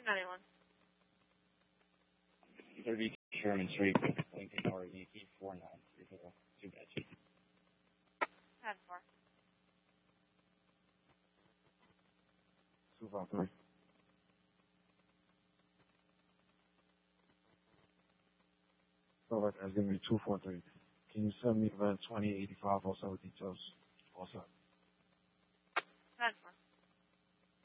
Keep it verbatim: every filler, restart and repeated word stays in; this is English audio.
two ninety-one. thirty Sherman Street, Lincoln, R E P four nine three zero. Two bad. ten four. two five three. So that's going to be two four three. Can you send me the twenty eighty-five also with details? Also.